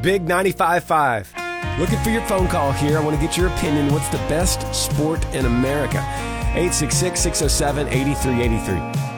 Big 95.5. Looking for your phone call here. I want to get your opinion. What's the best sport in America? 866-607-8383.